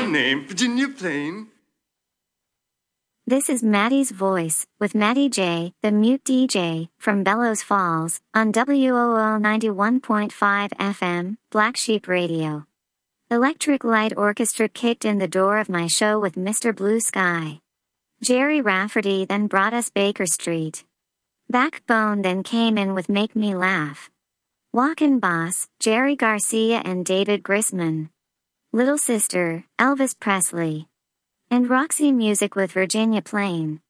name, Virginia Plain. This is Maddie's Voice, with Maddie J, the mute DJ, from Bellows Falls, on WOO 91.5 FM, Black Sheep Radio. Electric Light Orchestra kicked in the door of my show with Mr. Blue Sky. Jerry Rafferty then brought us Baker Street. Backbone then came in with Make Me Laugh. Walkin' Boss, Jerry Garcia and David Grisman. Little Sister, Elvis Presley. And Roxy Music with Virginia Plain.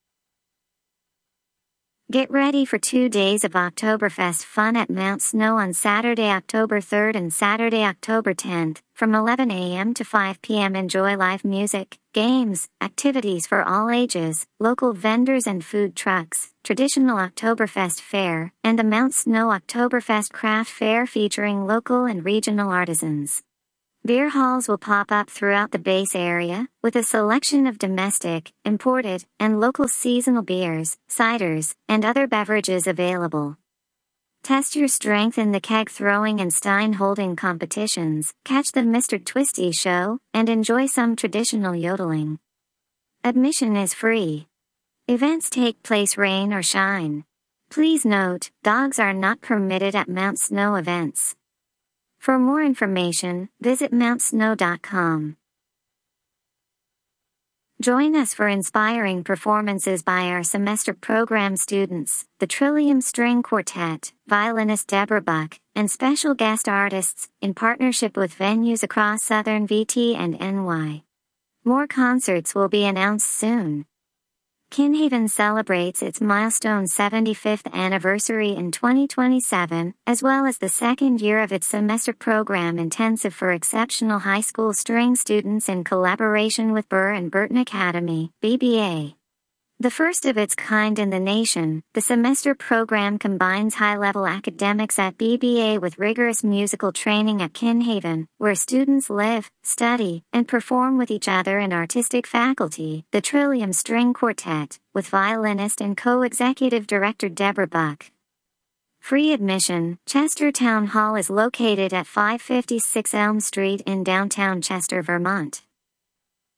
Get ready for 2 days of Oktoberfest fun at Mount Snow on Saturday, October 3rd and Saturday, October 10th, from 11 a.m. to 5 p.m. Enjoy live music, games, activities for all ages, local vendors and food trucks, traditional Oktoberfest fare, and the Mount Snow Oktoberfest craft fair featuring local and regional artisans. Beer halls will pop up throughout the base area, with a selection of domestic, imported, and local seasonal beers, ciders, and other beverages available. Test your strength in the keg throwing and stein holding competitions, catch the Mr. Twisty show, and enjoy some traditional yodeling. Admission is free. Events take place rain or shine. Please note, dogs are not permitted at Mount Snow events. For more information, visit mountsnow.com. Join us for inspiring performances by our semester program students, the Trillium String Quartet, violinist Deborah Buck, and special guest artists, in partnership with venues across Southern VT and NY. More concerts will be announced soon. Kinhaven celebrates its milestone 75th anniversary in 2027, as well as the second year of its semester program intensive for exceptional high school string students in collaboration with Burr and Burton Academy, BBA. The first of its kind in the nation, the semester program combines high-level academics at BBA with rigorous musical training at Kinhaven, where students live, study, and perform with each other and artistic faculty. The Trillium String Quartet, with violinist and co-executive director Deborah Buck. Free admission. Chester Town Hall is located at 556 Elm Street in downtown Chester, Vermont.